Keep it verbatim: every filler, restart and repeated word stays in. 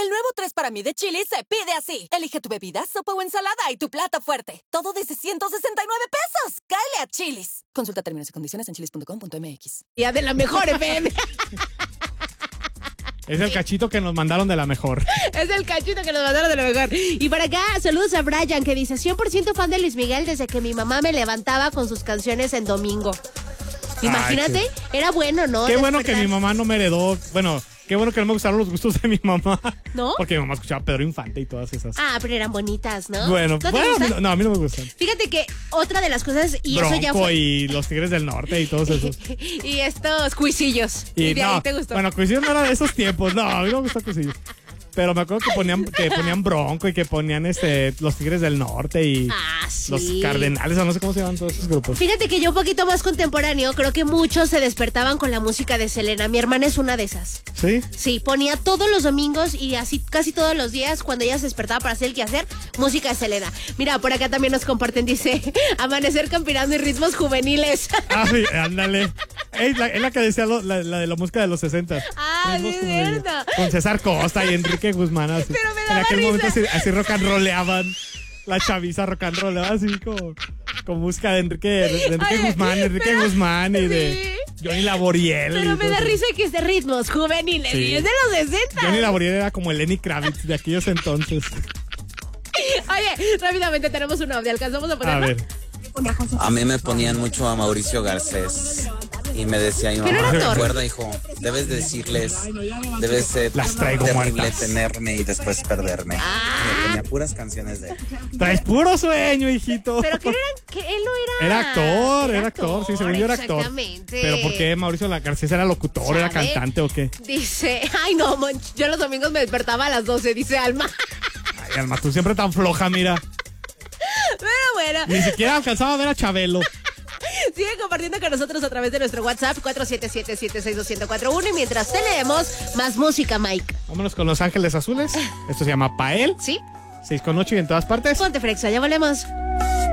El nuevo tres para mí de Chili's se pide así. Elige tu bebida, sopa o ensalada y tu plato fuerte. Todo desde ciento sesenta y nueve pesos. ¡Cáele a Chili's! Consulta términos y condiciones en chilis punto com punto m x. Ya de la mejor F M. Es el cachito que nos mandaron de la mejor. Es el cachito que nos mandaron de la mejor. Y por acá, saludos a Brian, que dice cien por ciento fan de Luis Miguel desde que mi mamá me levantaba con sus canciones en domingo. Imagínate, Ay, qué... era bueno, ¿no? Qué Despertar. bueno que mi mamá no me heredó, bueno... Qué bueno que no me gustaron los gustos de mi mamá. ¿No? Porque mi mamá escuchaba Pedro Infante y todas esas. Ah, pero eran bonitas, ¿no? Bueno, ¿No bueno a mí no, no, a mí no me gustan. Fíjate que otra de las cosas, y Bronco eso ya fue... y los Tigres del Norte y todos esos. Y estos cuisillos. Y, y de no, ahí te gustó. Bueno, Cuisillos no era de esos tiempos. No, a mí no me gustó Cuisillos. Pero me acuerdo que ponían, que ponían Bronco y que ponían este los Tigres del Norte y ah, sí. los Cardenales, o no sé cómo se llaman todos esos grupos. Fíjate que yo un poquito más contemporáneo, creo que muchos se despertaban con la música de Selena. Mi hermana es una de esas. ¿Sí? Sí, ponía todos los domingos y así casi todos los días cuando ella se despertaba para hacer el quehacer, música de Selena. Mira, por acá también nos comparten, dice, amanecer campirando y ritmos juveniles. Ah, sí, ándale. Es la, es la que decía lo, la, la de la música de los sesenta. Ah, sí, es cierto. Con César Costa y Enrique Guzmán. Así. Pero me daba en aquel risa. momento así, así rock and rolleaban. La chaviza rock and rolleaba así como con música de Enrique, de Enrique Oye, Guzmán, Enrique pero, Guzmán y sí. de Johnny Laboriel. Pero me da risa que es de ritmos juveniles Sí. y es de los sesenta. Johnny Laboriel era como el Lenny Kravitz de aquellos entonces. Oye, rápidamente tenemos un audio, ¿alcanzamos a A ponerlo? ver. A mí me ponían mucho a Mauricio Garcés y me decía mi Pero mamá, era torpe. recuerda hijo, debes decirles, debes ser Las traigo terrible muertas. tenerme y después perderme. Ah. Me ponía puras canciones de él. Traes puro sueño, hijito. Pero que, eran, que él no era... Era actor, era actor, sí, según yo era actor. Exactamente. Pero ¿por qué Mauricio Garcés era locutor, era ¿Sabe? cantante o qué? Dice, ay no, man, yo los domingos me despertaba a las doce, dice Alma. Ay, Alma, tú siempre tan floja, mira. Pero bueno, Ni siquiera alcanzaba a ver a Chabelo. sigue compartiendo con nosotros a través de nuestro WhatsApp cuatro siete siete, siete seis dos, cero cuatro uno y mientras te leemos, más música, Mike. Vámonos con Los Ángeles Azules. Esto se llama Pael. ¿Sí? seis con ocho y en todas partes. Ponte Frexa, ya volvemos.